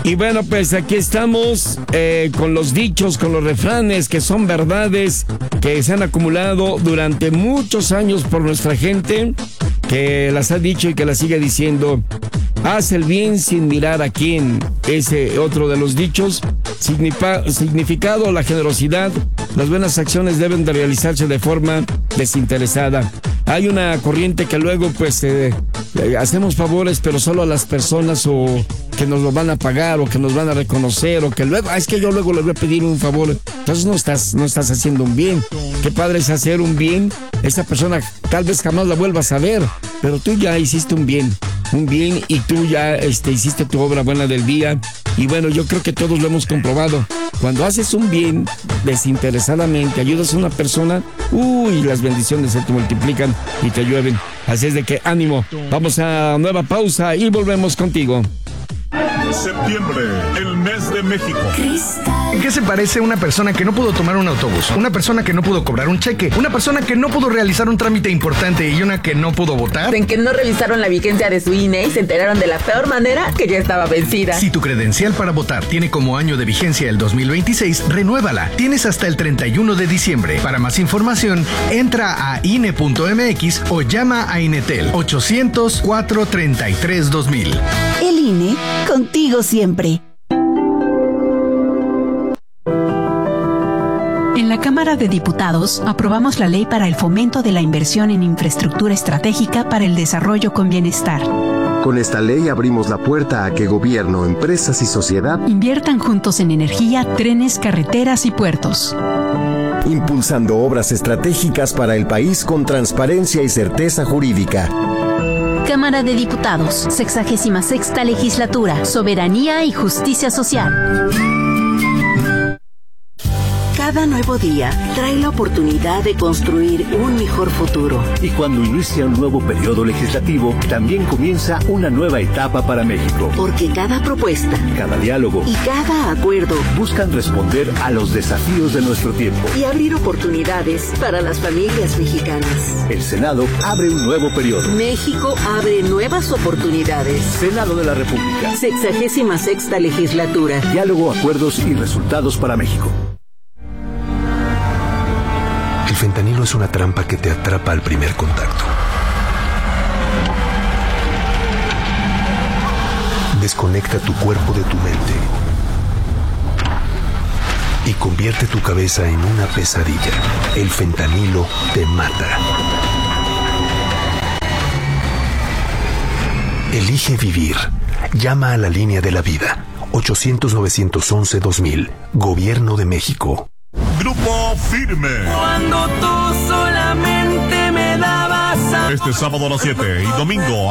Y bueno, pues aquí estamos con los dichos, con los refranes que son verdades que se han acumulado durante muchos años por nuestra gente, que las ha dicho y que las sigue diciendo. Haz el bien sin mirar a quién. Ese otro de los dichos. Significado: la generosidad. Las buenas acciones deben de realizarse de forma desinteresada. Hay una corriente que luego pues hacemos favores, pero solo a las personas o que nos lo van a pagar o que nos van a reconocer o que luego, es que yo luego le voy a pedir un favor. Entonces no estás haciendo un bien. Qué padre es hacer un bien. Esa persona tal vez jamás la vuelvas a ver, pero tú ya hiciste un bien y tú ya hiciste tu obra buena del día. Y bueno, yo creo que todos lo hemos comprobado. Cuando haces un bien desinteresadamente, ayudas a una persona, las bendiciones se te multiplican y te llueven. Así es de que ánimo. Vamos a nueva pausa y volvemos contigo. Septiembre, el mes de México. ¿En qué se parece una persona que no pudo tomar un autobús? Una persona que no pudo cobrar un cheque, una persona que no pudo realizar un trámite importante y una que no pudo votar. En que no revisaron la vigencia de su INE y se enteraron de la peor manera que ya estaba vencida. Si tu credencial para votar tiene como año de vigencia el 2026, renuévala. Tienes hasta el 31 de diciembre. Para más información, entra a INE.mx o llama a Inetel 800-433-2000. El INE, contigo siempre. En la Cámara de Diputados aprobamos la ley para el fomento de la inversión en infraestructura estratégica para el desarrollo con bienestar. Con esta ley abrimos la puerta a que gobierno, empresas y sociedad inviertan juntos en energía, trenes, carreteras y puertos. Impulsando obras estratégicas para el país con transparencia y certeza jurídica. Cámara de Diputados, 66ª Legislatura, Soberanía y Justicia Social. Cada nuevo día trae la oportunidad de construir un mejor futuro. Y cuando inicia un nuevo periodo legislativo, también comienza una nueva etapa para México. Porque cada propuesta, cada diálogo y cada acuerdo buscan responder a los desafíos de nuestro tiempo y abrir oportunidades para las familias mexicanas. El Senado abre un nuevo periodo. México abre nuevas oportunidades. Senado de la República. 66ª Legislatura. Diálogo, acuerdos y resultados para México. El fentanilo es una trampa que te atrapa al primer contacto. Desconecta tu cuerpo de tu mente y convierte tu cabeza en una pesadilla. El fentanilo te mata. Elige vivir. Llama a la línea de la vida. 800-911-2000. Gobierno de México. Grupo Firme. Cuando tú solamente me dabas amor. Este sábado a las 7 y domingo